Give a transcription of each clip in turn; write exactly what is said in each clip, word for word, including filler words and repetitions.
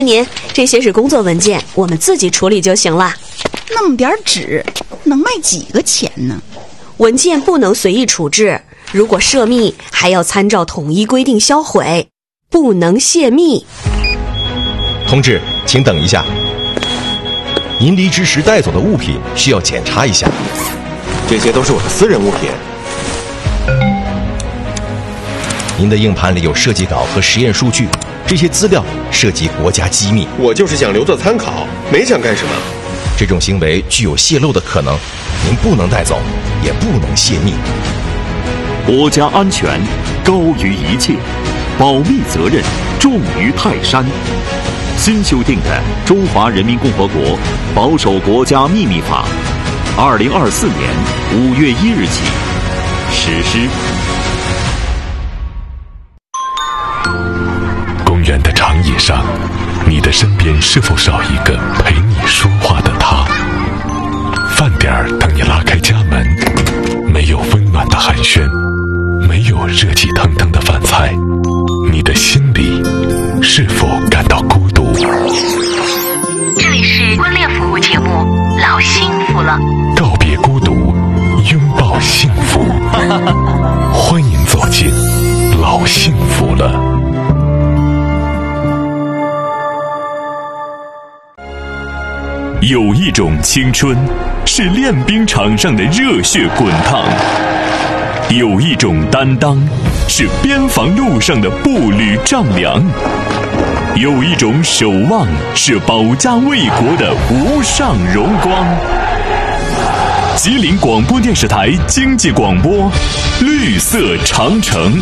您，这些是工作文件，我们自己处理就行了。 那么点纸，能卖几个钱呢？ 文件不能随意处置，如果涉密，还要参照统一规定销毁，不能泄密。 同志，请等一下。您离职时带走的物品需要检查一下。 这些都是我的私人物品。 您的硬盘里有设计稿和实验数据，这些资料涉及国家机密。 我就是想留作参考，没想干什么。 这种行为具有泄露的可能，您不能带走，也不能泄密。 国家安全高于一切，保密责任重于泰山。新修订的《中华人民共和国保守国家秘密法》，二零二四年五月一日起实施。 公园的长椅上，你的身边是否少一个陪你说话的他？饭点儿等你拉开家门，没有温暖的寒暄，没有热气腾腾的饭菜，你的心里是否感到孤独？ 这里是婚恋服务节目《老幸福了》， 告别孤独，拥抱幸福。欢迎走进《老幸福了》。 有一种青春是练兵场上的热血滚烫，有一种担当是边防路上的步履丈量，有一种守望是保家卫国的无上荣光。吉林广播电视台经济广播，绿色长城。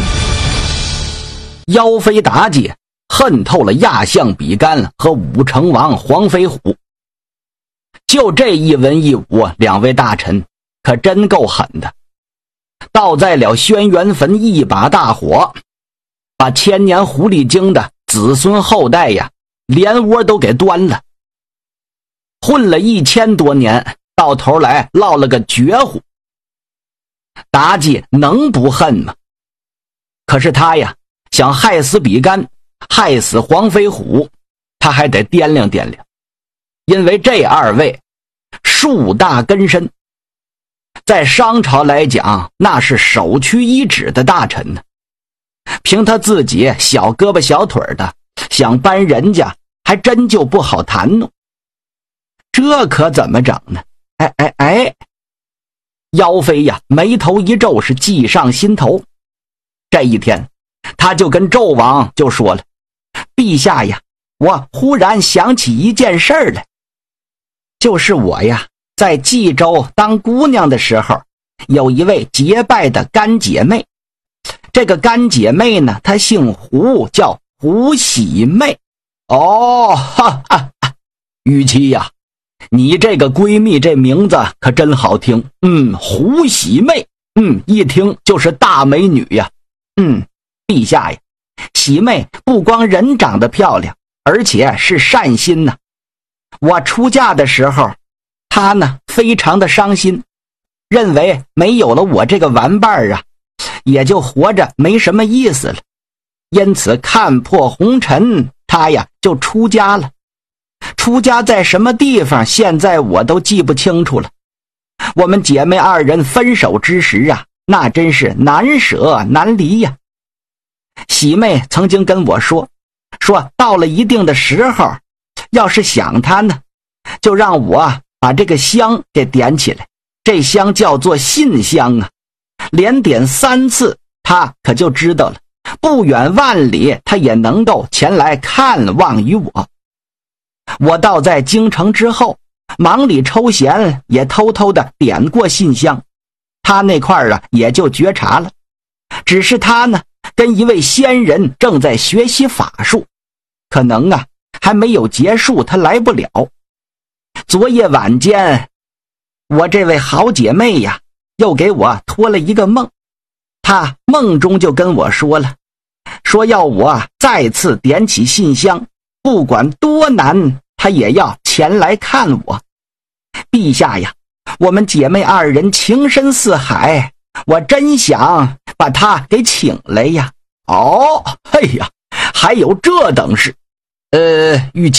妖妃妲己恨透了亚相比干和武成王黄飞虎。就这一文一武，两位大臣可真够狠的，倒在了轩辕坟一把大火，把千年狐狸精的子孙后代呀连窝都给端了。混了一千多年，到头来落了个绝户。妲己能不恨吗？可是他呀想害死比干，害死黄飞虎，他还得掂量掂量。因为这二位树大根深，在商朝来讲那是首屈一指的大臣呢。凭他自己小胳膊小腿的，想搬人家还真就不好谈弄。这可怎么整呢？哎哎哎！妖妃呀眉头一皱，是计上心头。这一天他就跟纣王就说了：陛下呀，我忽然想起一件事儿来。就是我呀在冀州当姑娘的时候，有一位结拜的干姐妹。这个干姐妹呢，她姓胡，叫胡喜妹。哦，哈哈哈，玉妻呀，你这个闺蜜这名字可真好听。嗯，胡喜妹，嗯，一听就是大美女呀。嗯，陛下呀，喜妹不光人长得漂亮，而且是善心呐。我出嫁的时候，她呢非常的伤心，认为没有了我这个玩伴啊，也就活着没什么意思了。因此看破红尘，她呀就出家了。出家在什么地方，现在我都记不清楚了。我们姐妹二人分手之时啊，那真是难舍难离呀。喜妹曾经跟我说，说到了一定的时候，要是想她呢，就让我把这个香给点起来。这香叫做信香啊，连点三次，她可就知道了，不远万里她也能够前来看望于我。我倒在京城之后，忙里抽闲也偷偷的点过信香，她那块儿啊也就觉察了。只是她呢跟一位仙人正在学习法术，可能啊还没有结束，她来不了。昨夜晚间，我这位好姐妹呀又给我托了一个梦，她梦中就跟我说了，说要我再次点起信香，不管多难，她也要前来看我。陛下呀，我们姐妹二人情深似海，我真想把她给请来呀。哦，嘿呀，还有这等事。 呃，与